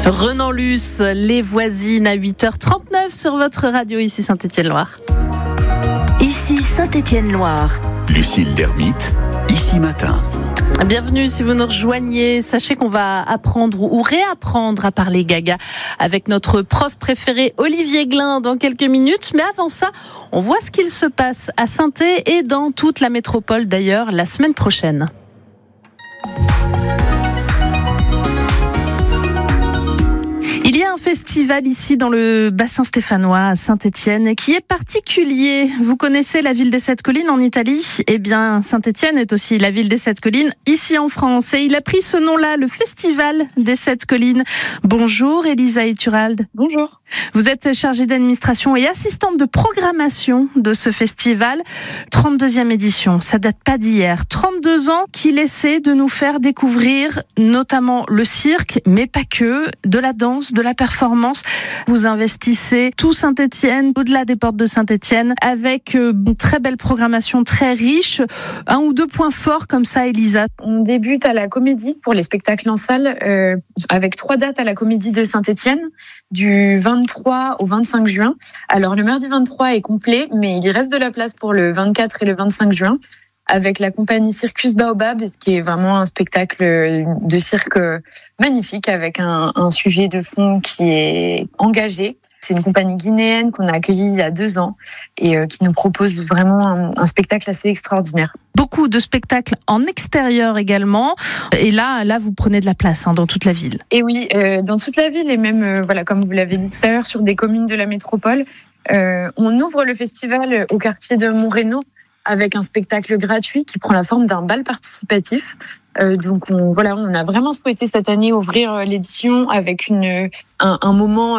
Renan Luce, Les Voisines à 8h39 sur votre radio, ici Saint-Étienne-Loire. Ici Saint-Étienne-Loire. Lucille Dermite, Ici Matin. Bienvenue si vous nous rejoignez. Sachez qu'on va apprendre ou réapprendre à parler gaga avec notre prof préféré Olivier Glin dans quelques minutes. Mais avant ça, on voit ce qu'il se passe à Saint-Étienne et dans toute la métropole d'ailleurs la semaine prochaine. Il y a un festival ici dans le bassin stéphanois à Saint-Étienne qui est particulier. Vous connaissez la ville des Sept Collines en Italie ? Eh bien, Saint-Étienne est aussi la ville des Sept Collines ici en France. Et il a pris ce nom-là, le Festival des Sept Collines. Bonjour Elisa Iturralde. Bonjour. Vous êtes chargée d'administration et assistante de programmation de ce festival. 32e édition, ça date pas d'hier. 32 ans qu'il essaie de nous faire découvrir notamment le cirque, mais pas que, de la danse, de la performance. Vous investissez tout Saint-Étienne, au-delà des portes de Saint-Étienne, avec une très belle programmation, très riche. Un ou deux points forts comme ça, Elisa. On débute à la Comédie pour les spectacles en salle, avec 3 dates à la Comédie de Saint-Étienne, du 23 au 25 juin. Alors le mardi 23 est complet, mais il y reste de la place pour le 24 et le 25 juin. Avec la compagnie Circus Baobab, ce qui est vraiment un spectacle de cirque magnifique avec un sujet de fond qui est engagé. C'est une compagnie guinéenne qu'on a accueillie il y a 2 ans et qui nous propose vraiment un spectacle assez extraordinaire. Beaucoup de spectacles en extérieur également. Et là, vous prenez de la place dans toute la ville. Et oui, dans toute la ville et même, comme vous l'avez dit tout à l'heure, sur des communes de la métropole. On ouvre le festival au quartier de Montreno avec un spectacle gratuit qui prend la forme d'un bal participatif. Donc on a vraiment souhaité cette année ouvrir l'édition avec un moment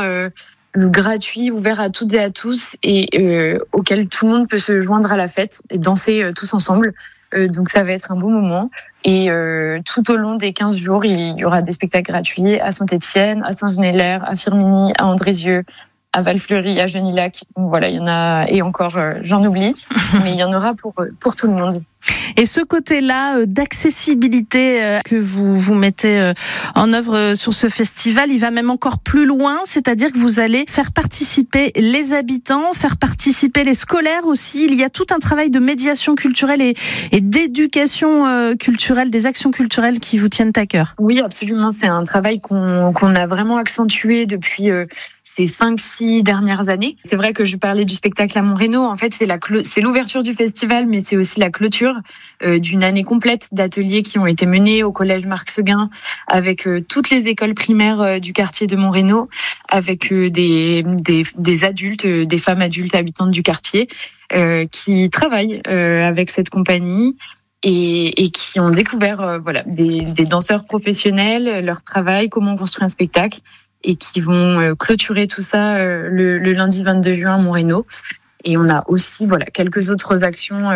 gratuit, ouvert à toutes et à tous et auquel tout le monde peut se joindre à la fête et danser tous ensemble. Donc ça va être un beau moment. Et tout au long des 15 jours, il y aura des spectacles gratuits à Saint-Étienne, à Saint-Genélaire, à Firminy, à Andrézieux, à Valfleury, à Genilac. Voilà, il y en a, et encore, j'en oublie, mais il y en aura pour tout le monde. Et ce côté-là d'accessibilité que vous mettez en œuvre sur ce festival, il va même encore plus loin, c'est-à-dire que vous allez faire participer les habitants, faire participer les scolaires aussi. Il y a tout un travail de médiation culturelle et d'éducation culturelle, des actions culturelles qui vous tiennent à cœur. Oui, absolument. C'est un travail qu'on a vraiment accentué depuis ces 5-6 dernières années. C'est vrai que je parlais du spectacle à Montreno. En fait, c'est l'ouverture du festival, mais c'est aussi la clôture d'une année complète d'ateliers qui ont été menés au collège Marc Seguin avec toutes les écoles primaires du quartier de Montreno, avec des adultes, des femmes adultes habitantes du quartier qui travaillent avec cette compagnie et qui ont découvert des danseurs professionnels, leur travail, comment construire un spectacle, et qui vont clôturer tout ça le lundi 22 juin à Montreno. Et on a aussi quelques autres actions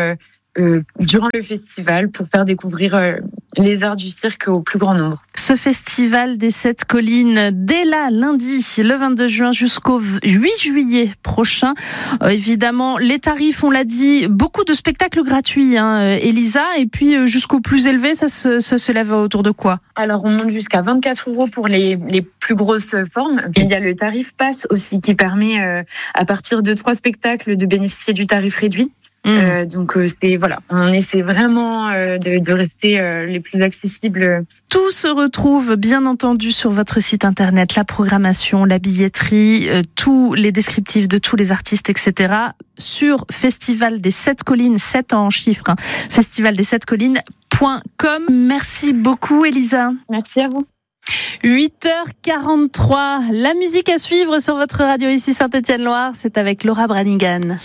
durant le festival pour faire découvrir les arts du cirque au plus grand nombre. Ce festival des Sept Collines, dès là, lundi, le 22 juin jusqu'au 8 juillet prochain. Évidemment, les tarifs, on l'a dit, beaucoup de spectacles gratuits, Elisa, et puis jusqu'au plus élevé, ça se lève autour de quoi ? Alors, on monte jusqu'à 24 € pour les plus grosses formes. Il y a le tarif pass aussi qui permet, à partir de 3 spectacles, de bénéficier du tarif réduit. Donc on essaie vraiment de rester les plus accessibles. Tout se retrouve bien entendu sur votre site internet, la programmation, la billetterie, tous les descriptifs de tous les artistes, etc. sur Festival des Sept Collines, 7 en chiffres, festivaldessetcolines.com. Merci beaucoup Elisa. Merci à vous. 8h43, la musique à suivre sur votre radio ici Saint-Étienne-Loire, c'est avec Laura Branigan.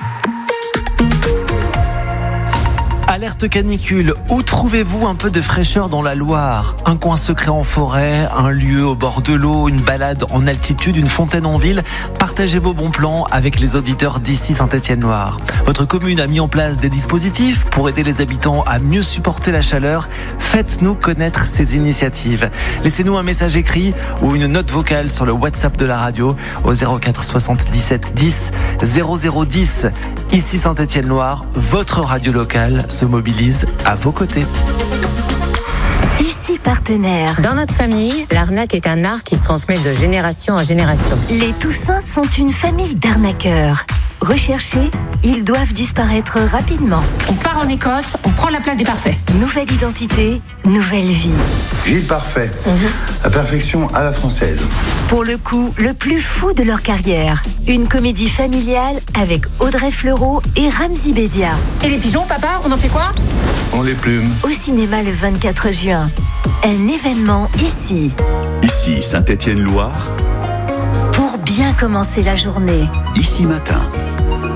Alerte canicule, où trouvez-vous un peu de fraîcheur dans la Loire ? Un coin secret en forêt, un lieu au bord de l'eau, une balade en altitude, une fontaine en ville ? Partagez vos bons plans avec les auditeurs d'ici Saint-Étienne-Loire. Votre commune a mis en place des dispositifs pour aider les habitants à mieux supporter la chaleur. Faites-nous connaître ces initiatives. Laissez-nous un message écrit ou une note vocale sur le WhatsApp de la radio au 04 77 10 0010. Ici Saint-Étienne-Loire, votre radio locale se mobilise à vos côtés. Ici partenaires. Dans notre famille, l'arnaque est un art qui se transmet de génération en génération. Les Toussins sont une famille d'arnaqueurs. Recherchés, ils doivent disparaître rapidement. On part en Écosse, on prend la place des parfaits. Nouvelle identité, nouvelle vie. Gilles Parfait, la perfection à la française. Pour le coup, le plus fou de leur carrière. Une comédie familiale avec Audrey Fleurot et Ramzy Bedia. Et les pigeons, papa, on en fait quoi? On les plume. Au cinéma le 24 juin. Un événement ici. Ici Saint-Étienne-Loire. Pour bien commencer la journée. Ici Matin.